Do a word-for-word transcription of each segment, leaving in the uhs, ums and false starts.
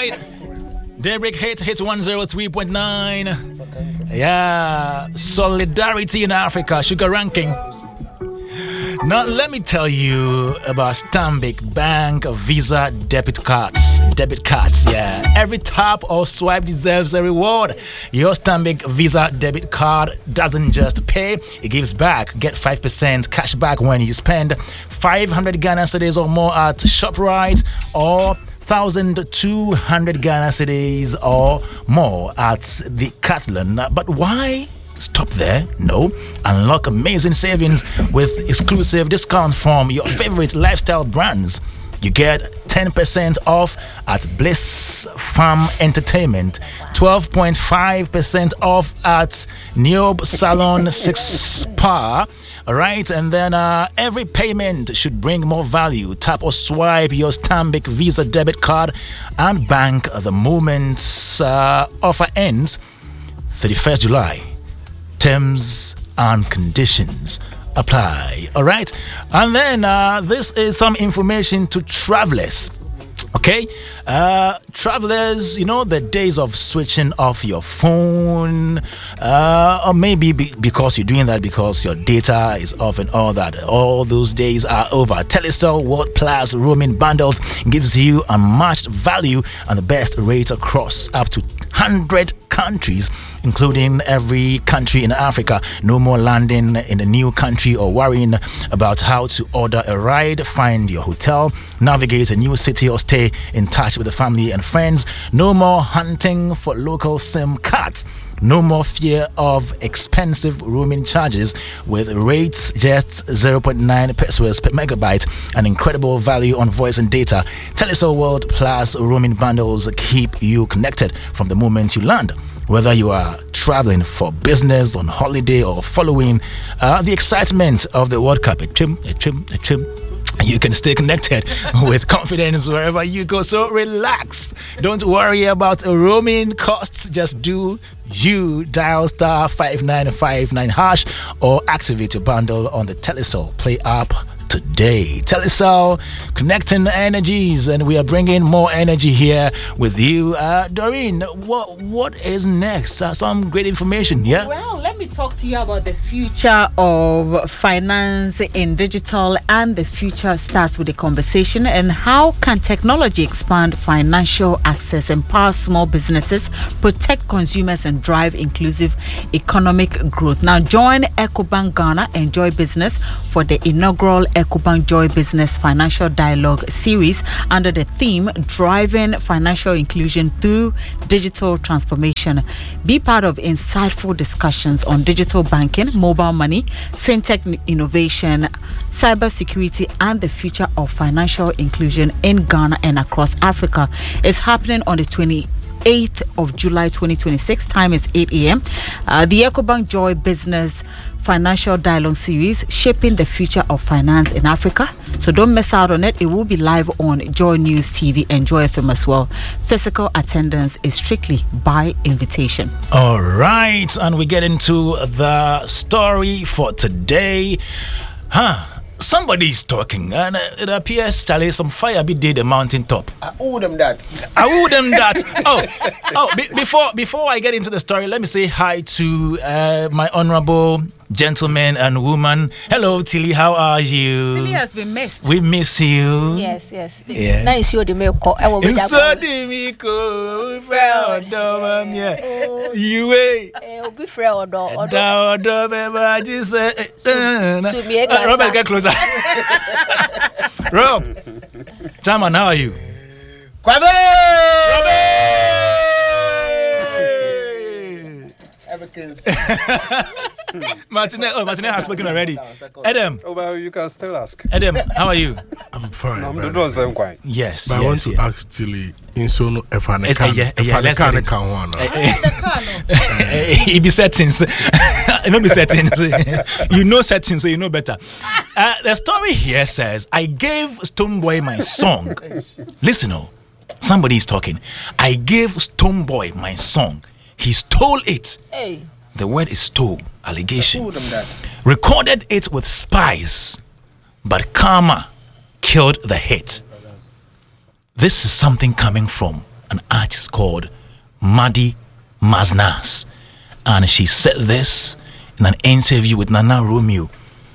right. Daybreak hit hits one oh three point nine. Yeah, solidarity in Africa, sugar ranking. Now, let me tell you about Stanbic Bank Visa debit cards. Debit cards, yeah. Every tap or swipe deserves a reward. Your Stanbic Visa debit card doesn't just pay, it gives back. Get five percent cash back when you spend five hundred Ghana cedis or more at ShopRite, or one thousand two hundred Ghana cedis or more at the Catalan. But why stop there? No. Unlock amazing savings with exclusive discounts from your favorite lifestyle brands. You get ten percent off at Bliss Farm Entertainment, twelve point five percent off at Niob Salon six Spa. All right, and then uh, every payment should bring more value. Tap or swipe your Stanbic Visa debit card and bank the moment uh, offer ends thirty-first July. Terms and conditions apply. All right, and then uh, this is some information to travelers. Okay, uh, travelers, you know, the days of switching off your phone, uh, or maybe be because you're doing that because your data is off and all that, all those days are over. Telecel World Plus roaming bundles gives you unmatched value and the best rate across up to one hundred countries, including every country in Africa. No more landing in a new country or worrying about how to order a ride, find your hotel, navigate a new city, or stay in touch with the family and friends. No more hunting for local SIM cards. No more fear of expensive roaming charges with rates just zero point nine pesos per megabyte. An incredible value on voice and data. Telecel World Plus roaming bundles keep you connected from the moment you land. Whether you are traveling for business, on holiday, or following uh, the excitement of the World Cup, a trim, a trim, a trim. You can stay connected with confidence wherever you go. So relax. Don't worry about roaming costs. Just do you dial star five nine five nine hash or activate your bundle on the Telecel Play app today. Telecel, connecting energies, and we are bringing more energy here with you. Uh, Doreen, what what is next? Uh, some great information, yeah? Well, let me talk to you about the future of finance in digital, and the future starts with a conversation. And how can technology expand financial access, empower small businesses, protect consumers, and drive inclusive economic growth? Now, join EcoBank Ghana Enjoy Business for the inaugural EcoBank Joy Business Financial Dialogue series under the theme Driving Financial Inclusion Through Digital Transformation. Be part of insightful discussions on digital banking, mobile money, fintech innovation, cybersecurity, and the future of financial inclusion in Ghana and across Africa. It's happening on the twenty-eighth of July twenty twenty-six. Time is eight a.m. Uh, the EcoBank Joy Business Financial Dialogue series, shaping the future of finance in Africa. So don't miss out on it. It will be live on Joy News T V and Joy F M as well. Physical attendance is strictly by invitation. All right, and we get into the story for today. Huh? Somebody's talking, and it appears Charlie some fire be did the mountain top. I owe them that. I owe them that. Oh, oh! Be, before before I get into the story, let me say hi to uh, my honorable gentleman and woman. Hello, Tilly. How are you? Tilly has been missed. We miss you. Yes, yes. Yeah. Nice you the milk. I will be So the Miko, friend, yeah. You wait. Eh, be friend or or. Da da ba just Robert, get closer. Rob, Chairman, how are you? Kwame! Everything's Martinez, oh, Martinez has spoken already. Adam. Oh, well, you can still ask. Adam, how are you? I'm fine. I'm the one saying quite. Yes. But yes, I want to yes. ask Tilly, in so no, if I can, yeah, if yeah, I let's can, get it. can one. It be settings. It not be settings. You know settings, so you know better. Uh, the story here says, I gave Stonebwoy my song. Listen, oh, somebody is talking. I gave Stonebwoy my song. He stole it. Hey. The word is stole. Allegation. I owe them that. Recorded it with spies, but karma killed the hit. This is something coming from an artist called Maddie Maznas. And she said this in an interview with Nana Romeo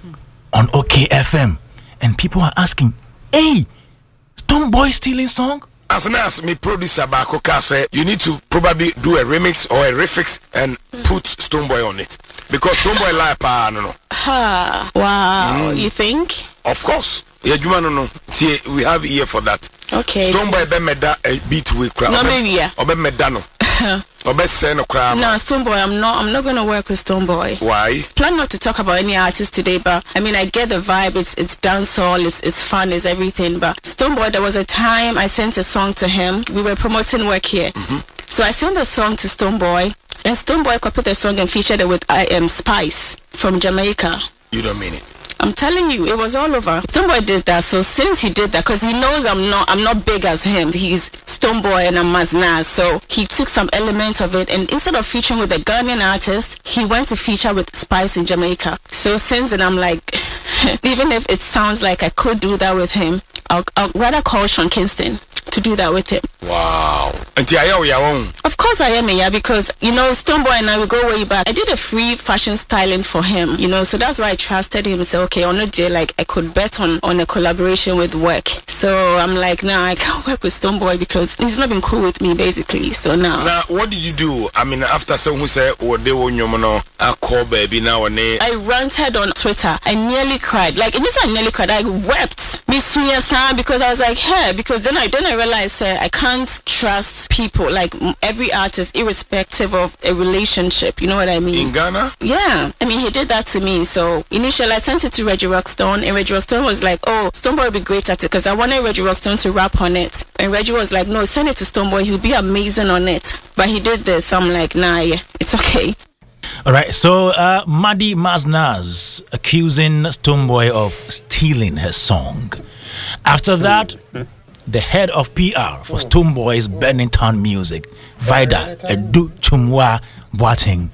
on O K F M. And people are asking, hey, Stonebwoy stealing song? As an as me producer Bakoka said, you need to probably do a remix or a refix and put Stonebwoy on it. Because Stonebwoy like pa no no. Ha, wow, mm. You think? Of course. Yeah, you no no. We have ear for that. Okay. Stonebwoy be meda a beat with crowd. No maybe yeah. Obe meda no. Obe say no crowd. No, Stonebwoy, I'm not I'm not gonna work with Stonebwoy. Why? Plan not to talk about any artist today, but I mean I get the vibe, it's it's dancehall, it's it's fun, it's everything. But Stonebwoy, there was a time I sent a song to him. We were promoting work here. Mm-hmm. So I sent the song to Stonebwoy, and Stonebwoy copied the song and featured it with I Am Spice from Jamaica. You don't mean it. I'm telling you, it was all over. Stonebwoy did that, so since he did that, because he knows I'm not I'm not big as him, he's Stonebwoy and I'm Maznas, so he took some elements of it, and instead of featuring with a Ghanaian artist, he went to feature with Spice in Jamaica. So since then, I'm like, even if it sounds like I could do that with him, I'll, I'll rather call Sean Kingston to do that with him. Wow. And your own. Of course I am, yeah, because, you know, Stonebwoy and I, we go way back. I did a free fashion styling for him, you know, so that's why I trusted him. So, okay, on a day, like, I could bet on, on a collaboration with work. So I'm like, nah, I can't work with Stonebwoy because he's not been cool with me, basically. So now. Now, what did you do? I mean, after someone who said, oh, they won't, you know, I call baby now and then. I ranted on Twitter. I nearly cried. Like, it just I nearly cried. I wept. Because I was like, hey, because then I then I realized uh, I can't trust people, like every artist, irrespective of a relationship. You know what I mean? In Ghana? Yeah. I mean, he did that to me. So initially, I sent it to Reggie Rockstone, and Reggie Rockstone was like, oh, Stonebwoy would be great at it because I wanted Reggie Rockstone to rap on it. And Reggie was like, no, send it to Stonebwoy. He'll be amazing on it. But he did this. So I'm like, nah, yeah, it's okay. All right, so uh, Maddie Maznas accusing Stonebwoy of stealing her song. After that, the head of P R for Stonebwoy's Bennington Music, Vida Edu Chumwa Boateng,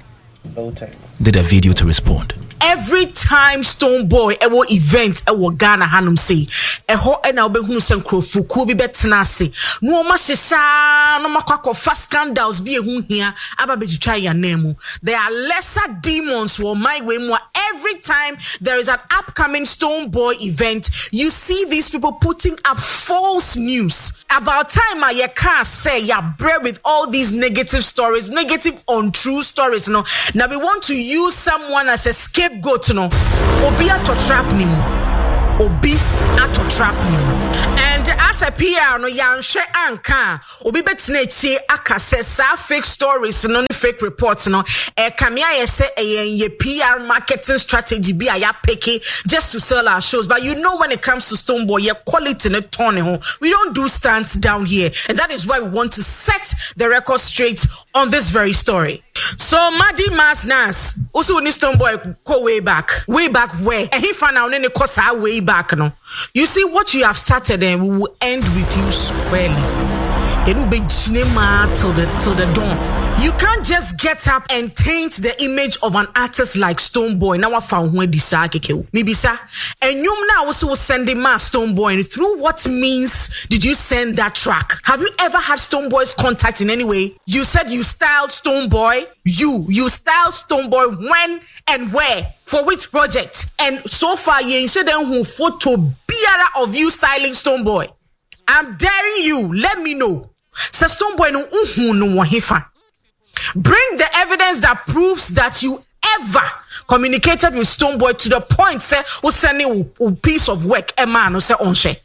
did a video to respond. Every time Stonebwoy ewo event ewo Ghana hanum say eho e na obehunu se nkrofuku bi betena ase no ma hihya no makwa fast scandals bi ehun hia aba betwitwa ya nemu. There are lesser demons wo my way more. Every time there is an upcoming Stonebwoy event, you see these people putting up false news. About time I you can't say ya bread with all these negative stories, negative untrue stories. No, now we want to use someone as a scapegoat. No, obi ato trap ni mu, obi ato trap ni mu. And as a P R, no yanshe anka obi betena echi akase sa fake stories no fake reports no e kamia yese e P R marketing strategy bi aya peke just to sell our shows. But you know, when it comes to Stonebwoy, your quality ne turn home. We don't do stunts down here, and that is why we want to set the record straight on this very story. So Maddie Maznas also need Stonebwoy go way back, way back where, and he found out any course way back no. You see what you have started, and we will end with you squarely. It will be cinema till the till the dawn. You can't just get up and taint the image of an artist like Stonebwoy. Now I found when this maybe sir, and you now also sending my Stonebwoy. And through what means did you send that track? Have you ever had Stonebwoy's contact in any way? You said you styled Stonebwoy. You you styled Stonebwoy when and where? For which project? And so far, you said who photo bearer of you styling Stonebwoy. I'm daring you. Let me know. Say Stonebwoy no uhu no wahifa. Bring the evidence that proves that you ever communicated with Stonebwoy to the point say who sending a piece of work a man or say onshe.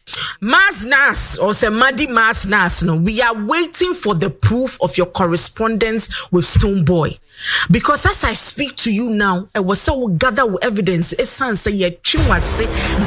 Maznas or say Maddie Maznas. No, we are waiting for the proof of your correspondence with Stonebwoy. Because as I speak to you now, I was so gather with evidence. A son say you say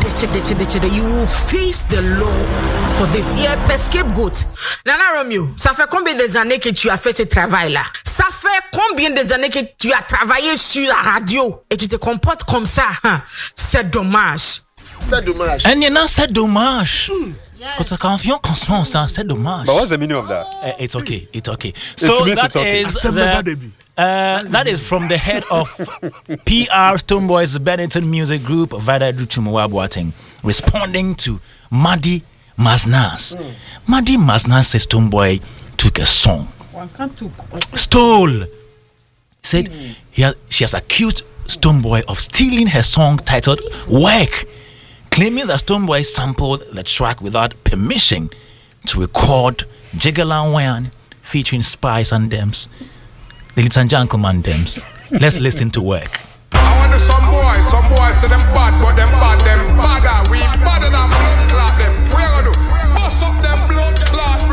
you will face the law for this. Yeah, per scapegoat. Nana Romeo, ça fait combien des années que tu as fait ce travail-là? Ça fait combien des années que tu as travaillé sur la radio et tu te comportes comme ça? Hein? C'est dommage. C'est dommage. And you're not c'est dommage. Because the confusion constance, c'est dommage. But what's the meaning of that? Uh, it's okay. It's okay. So it that it's okay. is the, uh, that is from the head of P R Stonebwoy's Bennington Music Group, Vida Edu Chumwa Boateng, responding to Maddie Maznas. Mm. Maddie Maznas says Stonebwoy took a song. Stole. Said he has, she has accused Stonebwoy of stealing her song titled Work, claiming that Stonebwoy sampled the track without permission to record Jiggalan Wan featuring Spice and Dems. Ladies and gentlemen, Dems. Let's listen to Work. I want some boys, some boys say them bad, but them bad, them badder. We badder than blood clot them. We gonna do bust up them blood clot.